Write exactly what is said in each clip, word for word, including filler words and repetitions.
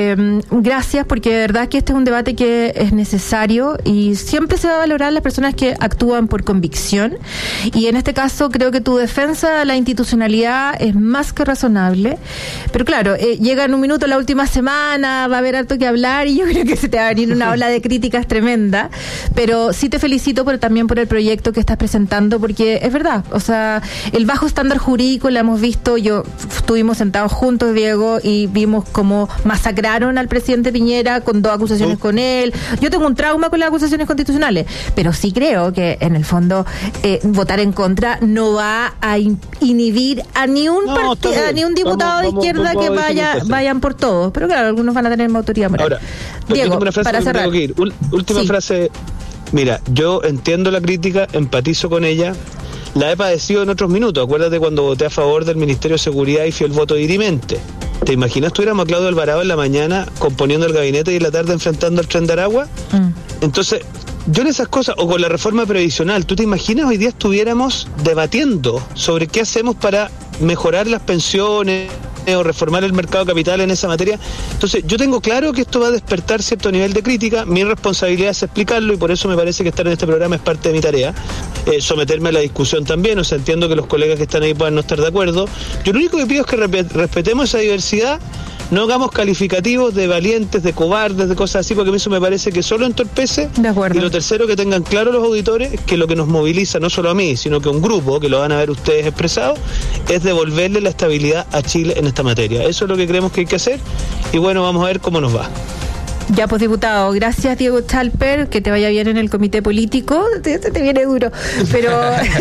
Eh, gracias, porque de verdad que este es un debate que es necesario y siempre se va a valorar las personas que actúan por convicción, y en este caso creo que tu defensa de la institucionalidad es más que razonable, pero claro, eh, llega en un minuto la última semana, va a haber harto que hablar y yo creo que se te va a venir una ola de críticas tremenda, pero sí te felicito por, también por el proyecto que estás presentando, porque es verdad, o sea, el bajo estándar jurídico lo hemos visto, yo estuvimos sentados juntos, Diego, y vimos cómo masacraron al presidente Piñera con dos acusaciones uh. con él. Yo tengo un trauma con las acusaciones constitucionales, pero sí creo que en el fondo eh, votar en contra no va a in- inhibir a ni un no, part- a ni un diputado vamos, de izquierda vamos, vamos, que vaya vayan por todos, pero claro, algunos van a tener más autoridad moral. Ahora, Diego, una frase para cerrar. Tengo que ir. U- última sí. frase. Mira, yo entiendo la crítica, empatizo con ella, la he padecido en otros minutos. Acuérdate cuando voté a favor del Ministerio de Seguridad y fui el voto dirimente. ¿Te imaginas tuviéramos a Claudio Alvarado en la mañana componiendo el gabinete y en la tarde enfrentando al Tren de Aragua? Mm. Entonces, yo en esas cosas, o con la reforma previsional, ¿tú te imaginas hoy día estuviéramos debatiendo sobre qué hacemos para mejorar las pensiones o reformar el mercado de capital en esa materia? Entonces, yo tengo claro que esto va a despertar cierto nivel de crítica. Mi responsabilidad es explicarlo y por eso me parece que estar en este programa es parte de mi tarea. Eh, someterme a la discusión también, o sea, entiendo que los colegas que están ahí puedan no estar de acuerdo. Yo lo único que pido es que rep- respetemos esa diversidad, no hagamos calificativos de valientes, de cobardes, de cosas así, porque eso me parece que solo entorpece. De acuerdo. Y lo tercero, que tengan claro los auditores que lo que nos moviliza, no solo a mí, sino que a un grupo, que lo van a ver ustedes expresado, es devolverle la estabilidad a Chile en esta materia. Eso es lo que creemos que hay que hacer y bueno, vamos a ver cómo nos va. Ya, pues, diputado, gracias, Diego Chalper, que te vaya bien en el comité político. Te, te viene duro, pero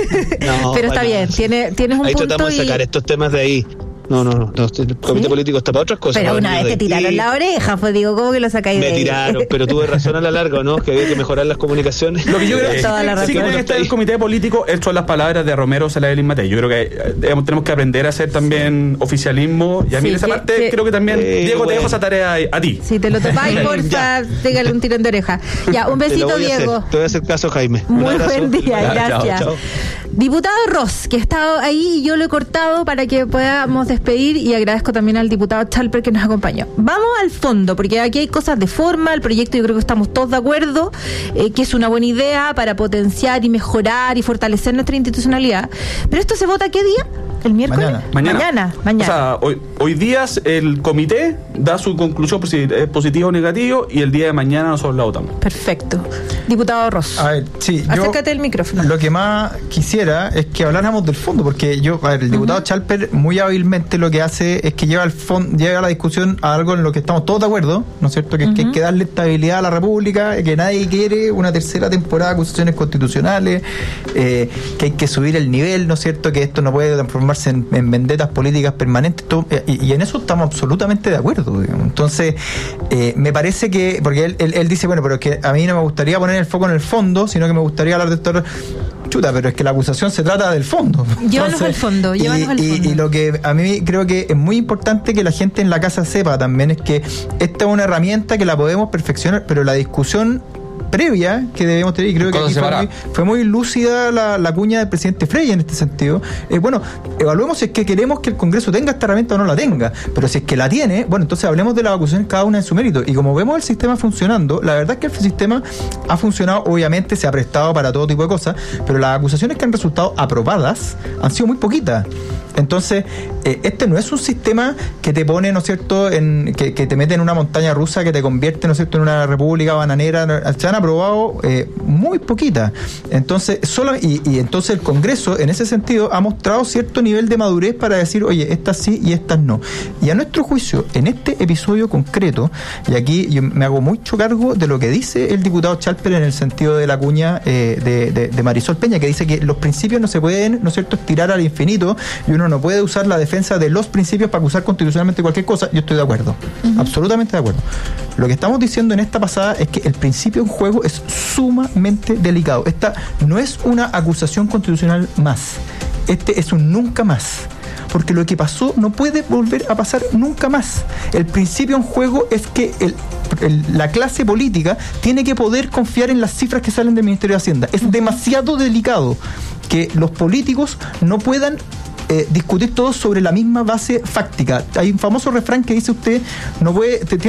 no, pero está bien, tiene, tienes un ahí punto. Ahí tratamos de sacar estos temas de ahí. No, no, no, no, el comité ¿Sí? político está para otras cosas. Pero una vez te tiraron la oreja, pues digo, ¿cómo que lo sacáis de ahí? Me tiraron, pero tuve razón a la larga, ¿no? Que había que mejorar las comunicaciones. Lo que yo creo eh, que sí que tiene que estar el comité político, estas son las palabras de Romero Saladín Matei. Yo creo que digamos, tenemos que aprender a hacer también oficialismo, y a mí sí, en esa que, parte que, creo que también, eh, Diego, bueno. te dejo esa tarea a, a ti. Si te lo topáis, porfa, pégale un tirón de oreja. Ya, un besito, te Diego. Hacer, te voy a hacer caso, Jaime. Muy buen día, ya, gracias. Chao, chao. Diputado Ross, que ha estado ahí y yo lo he cortado para que podamos despedir, y agradezco también al diputado Chalper que nos acompañó. Vamos al fondo, porque aquí hay cosas de forma, el proyecto yo creo que estamos todos de acuerdo, eh, que es una buena idea para potenciar y mejorar y fortalecer nuestra institucionalidad. Pero esto se vota ¿qué día? ¿El miércoles? Mañana. Mañana. Mañana. Mañana. O sea, hoy, hoy día el comité da su conclusión si es positivo o negativo, y el día de mañana nosotros la votamos. Perfecto. Diputado Ross. A ver, sí. Acércate el micrófono. Lo que más quisiera es que habláramos del fondo, porque yo, a ver, el diputado uh-huh. Chalper muy hábilmente lo que hace es que lleva el fondo, lleva la discusión a algo en lo que estamos todos de acuerdo, ¿no es cierto? Que uh-huh. es que hay que darle estabilidad a la República, que nadie quiere una tercera temporada de acusaciones constitucionales, eh, que hay que subir el nivel, ¿no es cierto? Que esto no puede transformarse En, en vendetas políticas permanentes, todo, y, y en eso estamos absolutamente de acuerdo, digamos. Entonces eh, me parece que, porque él, él, él dice, bueno, pero es que a mí no me gustaría poner el foco en el fondo, sino que me gustaría hablar de esto. Chuta, pero es que la acusación se trata del fondo. Llévanos al fondo, llévanos y, al fondo. Y, y lo que a mí creo que es muy importante que la gente en la casa sepa también es que esta es una herramienta que la podemos perfeccionar, pero la discusión previa que debemos tener, y creo que aquí fue muy, fue muy lúcida la, la cuña del presidente Frey en este sentido. Eh, bueno, evaluemos si es que queremos que el Congreso tenga esta herramienta o no la tenga, pero si es que la tiene, bueno, entonces hablemos de las acusaciones cada una en su mérito. Y como vemos el sistema funcionando, la verdad es que el sistema ha funcionado, obviamente se ha prestado para todo tipo de cosas, pero las acusaciones que han resultado aprobadas han sido muy poquitas. Entonces, eh, este no es un sistema que te pone, ¿no es cierto?, en, que, que te mete en una montaña rusa, que te convierte, ¿no es cierto?, en una república bananera. Se han aprobado eh, muy poquitas. Entonces, solo, y, y entonces el Congreso, en ese sentido, ha mostrado cierto nivel de madurez para decir, oye, estas sí y estas no. Y a nuestro juicio, en este episodio concreto, y aquí yo me hago mucho cargo de lo que dice el diputado Chalper en el sentido de la cuña eh, de, de, de Marisol Peña, que dice que los principios no se pueden, ¿no es cierto?, estirar al infinito, y uno no puede usar la defensa de los principios para acusar constitucionalmente cualquier cosa. Yo estoy de acuerdo, uh-huh. absolutamente de acuerdo. Lo que estamos diciendo en esta pasada es que el principio en juego es sumamente delicado. Esta no es una acusación constitucional más, este es un nunca más, porque lo que pasó no puede volver a pasar nunca más. El principio en juego es que el El, la clase política tiene que poder confiar en las cifras que salen del Ministerio de Hacienda. Es demasiado delicado que los políticos no puedan eh, discutir todos sobre la misma base fáctica. Hay un famoso refrán que dice usted, no puede, te,